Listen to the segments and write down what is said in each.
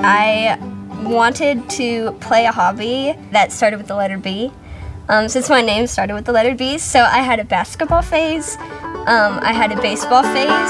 I wanted to play a hobby that started with the letter B. Since my name started with the letter B, so I had a basketball phase, I had a baseball phase.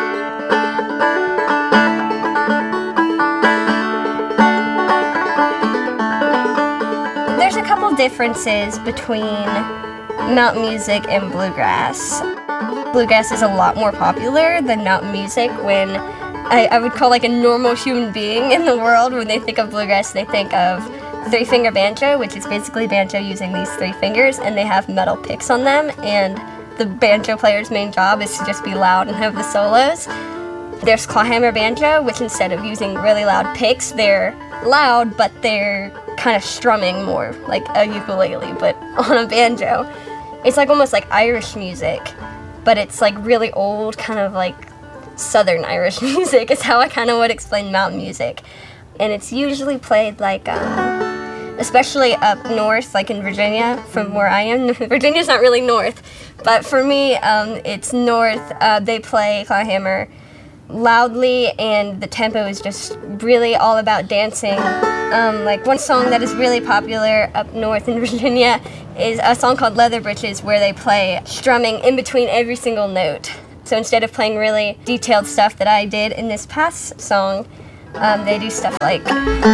There's a couple differences between mountain music and bluegrass. Bluegrass is a lot more popular than mountain music. When I would call like a normal human being in the world, when they think of bluegrass, they think of three-finger banjo, which is basically banjo using these three fingers, and they have metal picks on them, and the banjo player's main job is to just be loud and have the solos. There's clawhammer banjo, which instead of using really loud picks, they're loud, but they're kind of strumming more, like a ukulele, but on a banjo. It's like almost like Irish music, but it's like really old, kind of like Southern Irish music is how I kind of would explain mountain music. And it's usually played like, especially up north, like in Virginia, from where I am. Virginia's not really north, but for me, it's north. They play clawhammer loudly, and the tempo is just really all about dancing. Like one song that is really popular up north in Virginia is a song called Leather Britches, where they play strumming in between every single note. So instead of playing really detailed stuff that I did in this past song, they do stuff like